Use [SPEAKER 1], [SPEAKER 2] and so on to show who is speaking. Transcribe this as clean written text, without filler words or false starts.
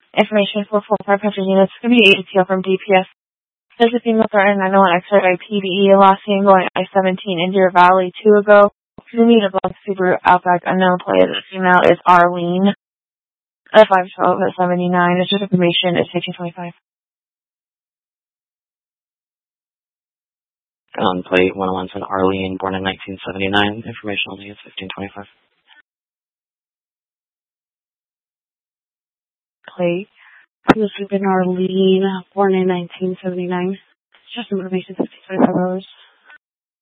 [SPEAKER 1] Information for full fire passenger units could be ATL from DPS. There's a female threatened 901 X-ray by PBE, last seen going I-17 in Deer Valley 2 ago. Fuming a black Subaru Outback, unknown plate. The female is Arlene. 512 at 79. This information is 1525.
[SPEAKER 2] On plate 101 said Arlene, born in 1979. Information only is 1525.
[SPEAKER 3] Plate. This has been Arlene, born in 1979. Just information 1525 hours.